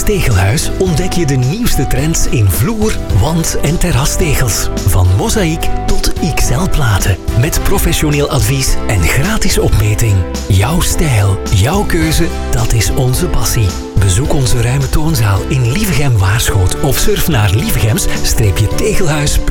Tegelhuis ontdek je de nieuwste trends in vloer, wand- en terrastegels. Van mozaïek tot XL-platen. Met professioneel advies en gratis opmeting. Jouw stijl, jouw keuze, dat is onze passie. Bezoek onze ruime toonzaal in Lievegem-Waarschoot of surf naar lievegems-tegelhuis.be.